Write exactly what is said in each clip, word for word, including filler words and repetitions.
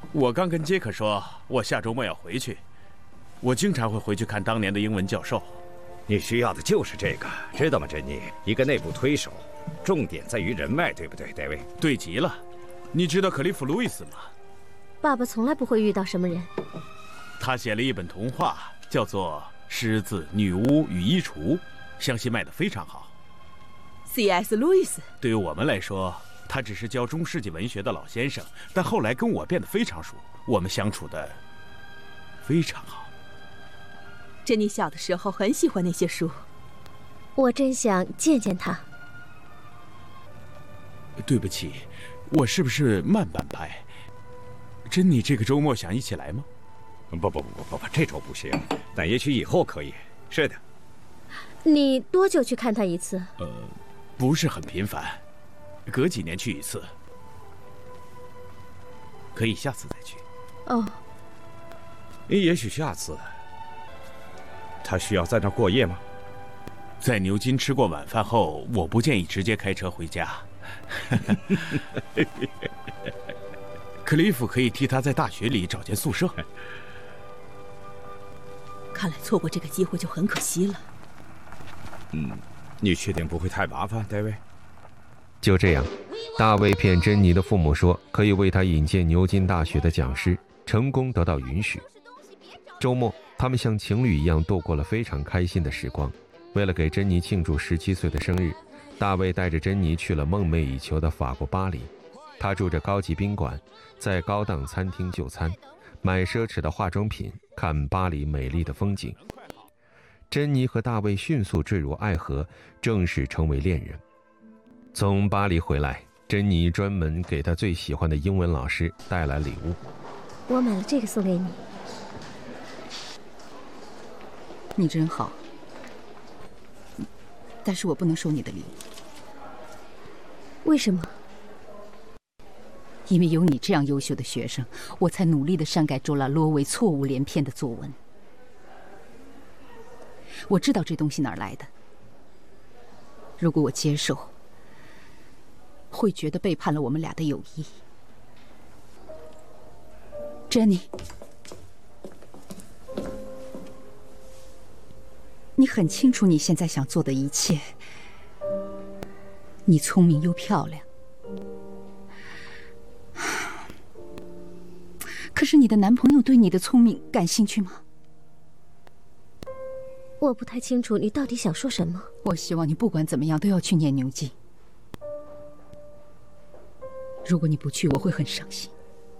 我刚跟杰克说，我下周末要回去。我经常会回去看当年的英文教授。 你需要的就是这个，知道吗，珍妮？一个内部推手，重点在于人脉，对不对，戴维？ 对极了。你知道克利夫·路易斯吗？ 爸爸从来不会遇到什么人。 他写了一本童话，叫做《狮子、女巫与衣橱》，相信卖得非常好。 C S 路易斯， 对于我们来说，他只是教中世纪文学的老先生，但后来跟我变得非常熟，我们相处的非常好。 珍妮小的时候很喜欢那些书。 我真想见见他。 对不起，我是不是慢半拍？珍妮这个周末想一起来吗？ 不不不不不不，这周不行，但也许以后可以。是的。 你多久去看他一次？ 呃，不是很频繁，隔几年去一次。可以下次再去。 哦。 也许下次。他需要在那儿过夜吗？ 在牛津吃过晚饭后，我不建议直接开车回家。克利夫可以替他在大学里找间宿舍。 看来错过这个机会就很可惜了。 嗯，你确定不会太麻烦，戴维？ 就这样，大卫骗珍妮的父母说可以为他引荐牛津大学的讲师，成功得到允许。周末，他们像情侣一样度过了非常开心的时光。为了给珍妮庆祝十七岁的生日，大卫带着珍妮去了梦寐以求的法国巴黎。他住着高级宾馆，在高档餐厅就餐，买奢侈的化妆品，看巴黎美丽的风景。珍妮和大卫迅速坠入爱河，正式成为恋人。从巴黎回来，珍妮专门给她最喜欢的英文老师带来礼物。 我买了这个送给你。 你真好，但是我不能收你的礼物。 为什么？ 因为有你这样优秀的学生，我才努力地删改周拉罗维错误连篇的作文。我知道这东西哪儿来的。如果我接受，会觉得背叛了我们俩的友谊。珍妮，你很清楚你现在想做的一切。你聪明又漂亮，可是你的男朋友对你的聪明感兴趣吗？ 我不太清楚你到底想说什么。 我希望你不管怎么样都要去念牛津。如果你不去，我会很伤心。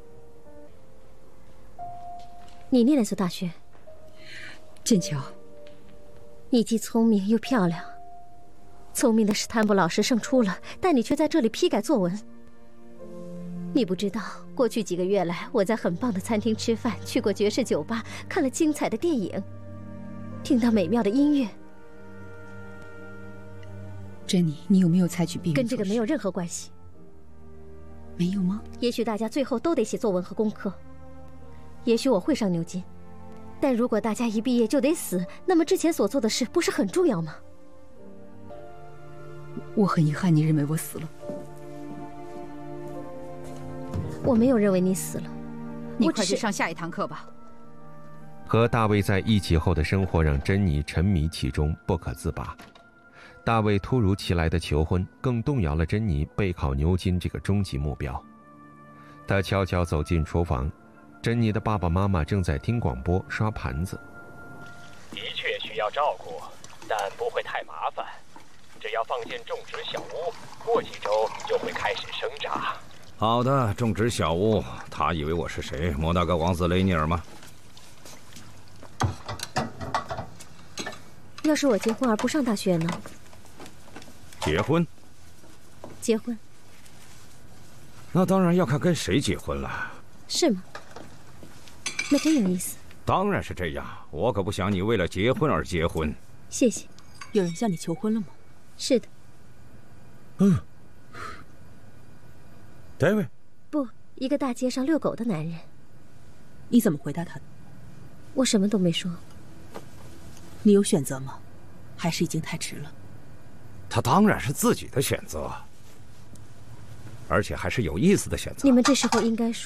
你念哪所大学？ 剑桥。 你既聪明又漂亮，聪明的史坦布老师胜出了，但你却在这里批改作文。你不知道，过去几个月来，我在很棒的餐厅吃饭，去过爵士酒吧，看了精彩的电影，听到美妙的音乐。 珍妮，你有没有采取避孕措施？ 跟这个没有任何关系。 没有吗？ 也许大家最后都得写作文和功课。也许我会上牛津，但如果大家一毕业就得死，那么之前所做的事不是很重要吗？ 我很遗憾你认为我死了。 我没有认为你死了。 你快去上下一堂课吧。 和大卫在一起后的生活让珍妮沉迷其中，不可自拔。大卫突如其来的求婚更动摇了珍妮备考牛津这个终极目标。他悄悄走进厨房，珍妮的爸爸妈妈正在听广播刷盘子。 的确需要照顾，但不会太麻烦。只要放进种植小屋，过几周就会开始生长。 好的，种植小屋。他以为我是谁？摩纳哥王子雷尼尔吗？ 要是我结婚而不上大学呢？ 结婚？ 结婚。 那当然要看跟谁结婚了。 是吗？那真有意思。 当然是这样，我可不想你为了结婚而结婚。 谢谢。 有人向你求婚了吗？ 是的。 嗯。戴维？ 不，一个大街上遛狗的男人。 你怎么回答他的？ 我什么都没说。 你有选择吗？还是已经太迟了？ 他当然是自己的选择，而且还是有意思的选择。 你们这时候应该说。